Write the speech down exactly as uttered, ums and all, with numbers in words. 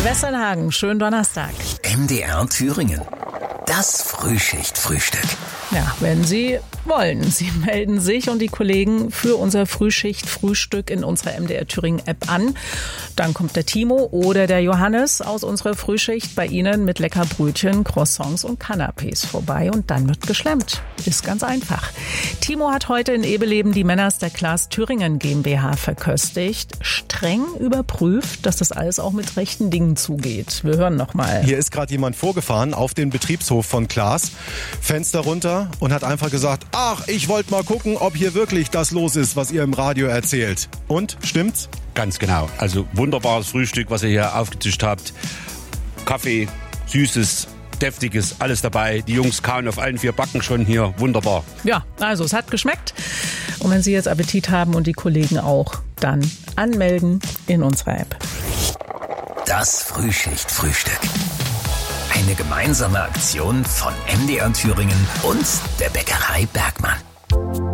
Westernhagen, schönen Donnerstag. M D R Thüringen. Das Frühschicht-Frühstück. Ja, wenn Sie wollen. Sie melden sich und die Kollegen für unser Frühschicht-Frühstück in unserer M D R Thüringen-App an. Dann kommt der Timo oder der Johannes aus unserer Frühschicht bei Ihnen mit lecker Brötchen, Croissants und Canapés vorbei und dann wird geschlemmt. Ist ganz einfach. Timo hat heute in Ebeleben die Männers der Klaas Thüringen GmbH verköstigt. Streng überprüft, dass das alles auch mit rechten Dingen zugeht. Wir hören noch mal. Hier ist gerade jemand vorgefahren auf den Betriebshof von Klaas, Fenster runter und hat einfach gesagt, ach, ich wollte mal gucken, ob hier wirklich das los ist, was ihr im Radio erzählt. Und, stimmt's? Ganz genau. Also wunderbares Frühstück, was ihr hier aufgetischt habt. Kaffee, Süßes, Deftiges, alles dabei. Die Jungs kauen auf allen vier Backen schon hier. Wunderbar. Ja, also es hat geschmeckt. Und wenn Sie jetzt Appetit haben und die Kollegen auch, dann anmelden in unserer App. Das Frühschicht-Frühstück. Eine gemeinsame Aktion von M D R Thüringen und der Bäckerei Bergmann.